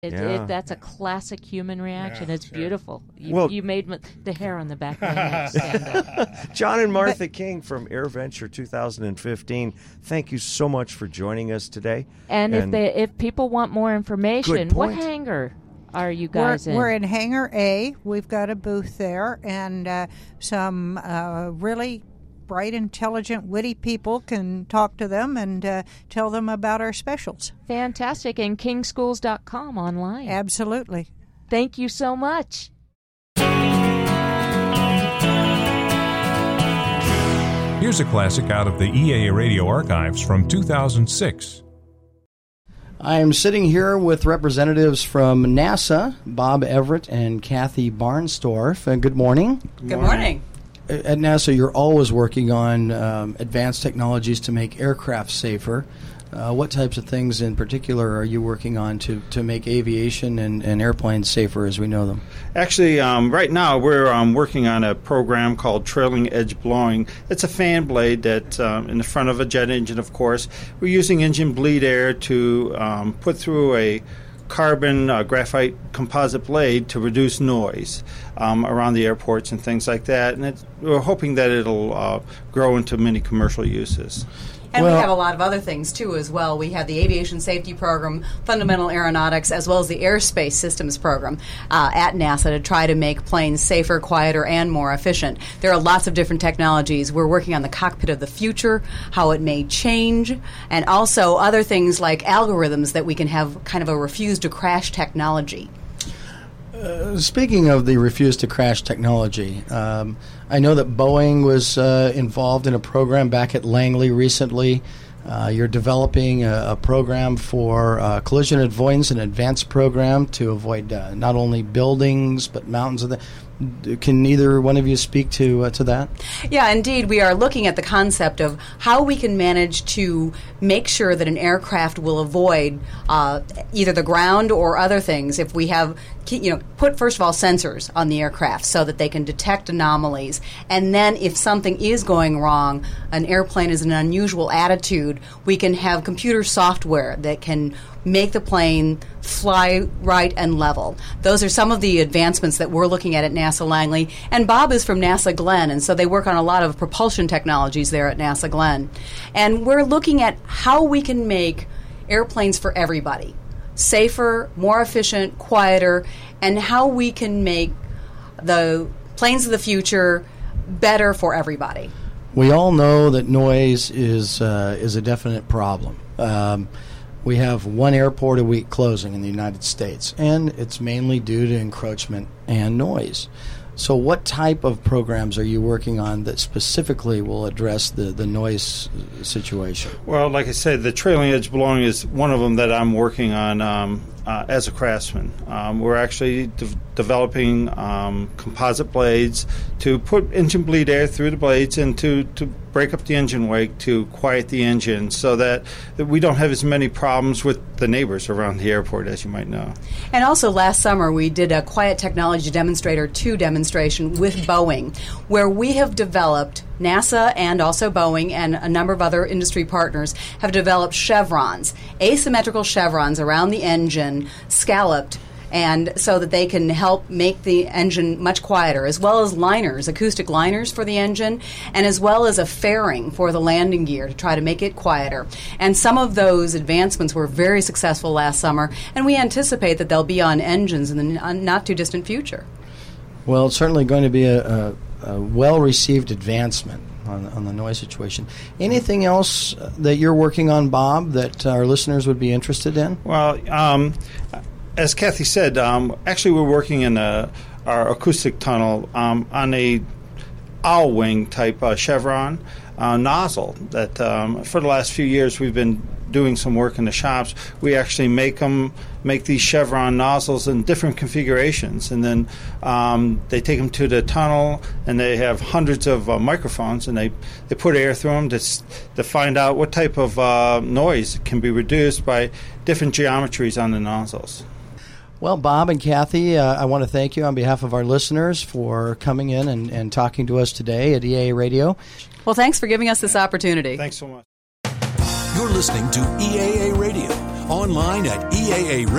That's a classic human reaction. Yeah, it's sure. beautiful. You made the hair on the back of my neck stand up. John and Martha King from AirVenture 2015, thank you so much for joining us today. And if people want more information, what hangar are you guys in? We're in Hangar A. We've got a booth there, and some really bright, intelligent, witty people can talk to them and tell them about our specials. Fantastic. And kingschools.com online. Absolutely. Thank you so much. Here's a classic out of the EAA Radio archives from 2006. I am sitting here with representatives from NASA, Bob Everett and Kathy Barnstorff. Good morning. Good morning. At NASA, you're always working on advanced technologies to make aircraft safer. What types of things in particular are you working on to make aviation and airplanes safer as we know them? Actually, right now we're working on a program called Trailing Edge Blowing. It's a fan blade that's in the front of a jet engine, of course. We're using engine bleed air to put through a carbon graphite composite blade to reduce noise around the airports and things like that. And we're hoping that it'll grow into many commercial uses. And we have a lot of other things, too, as well. We have the Aviation Safety Program, Fundamental Aeronautics, as well as the Airspace Systems Program at NASA to try to make planes safer, quieter, and more efficient. There are lots of different technologies. We're working on the cockpit of the future, how it may change, and also other things like algorithms that we can have kind of a refuse-to-crash technology. Speaking of the refuse-to-crash technology, I know that Boeing was involved in a program back at Langley recently. You're developing a program for collision avoidance, an advanced program to avoid not only buildings but mountains. Can either one of you speak to that? Yeah, indeed. We are looking at the concept of how we can manage to make sure that an aircraft will avoid either the ground or other things if we have, put first of all sensors on the aircraft so that they can detect anomalies. And then if something is going wrong, an airplane is in an unusual attitude, we can have computer software that can make the plane fly right and level. Those are some of the advancements that we're looking at NASA Langley. And Bob is from NASA Glenn, and so they work on a lot of propulsion technologies there at NASA Glenn. And we're looking at how we can make airplanes for everybody safer, more efficient, quieter, and how we can make the planes of the future better for everybody. We all know that noise is a definite problem. We have one airport a week closing in the United States, and it's mainly due to encroachment and noise. So what type of programs are you working on that specifically will address the noise situation? Well, like I said, the trailing edge blowing is one of them that I'm working on as a craftsman. We're actually developing composite blades to put engine bleed air through the blades and to break up the engine wake to quiet the engine so that we don't have as many problems with the neighbors around the airport, as you might know. And also last summer we did a Quiet Technology Demonstrator 2 demonstration with Boeing, where we have developed, NASA and also Boeing and a number of other industry partners have developed chevrons, asymmetrical chevrons around the engine, scalloped, and so that they can help make the engine much quieter, as well as liners, acoustic liners for the engine, and as well as a fairing for the landing gear to try to make it quieter. And some of those advancements were very successful last summer, and we anticipate that they'll be on engines in the not-too-distant future. Well, it's certainly going to be a well-received advancement on the noise situation. Anything else that you're working on, Bob, that our listeners would be interested in? Well, as Kathy said, actually we're working in our acoustic tunnel on a owl wing type chevron nozzle that for the last few years we've been doing some work in the shops. We actually make these chevron nozzles in different configurations, and then they take them to the tunnel, and they have hundreds of microphones, and they put air through them to find out what type of noise can be reduced by different geometries on the nozzles. Well, Bob and Kathy, I want to thank you on behalf of our listeners for coming in and talking to us today at EAA Radio. Well, thanks for giving us this opportunity. Thanks so much. You're listening to EAA Radio, online at eaaradio.org.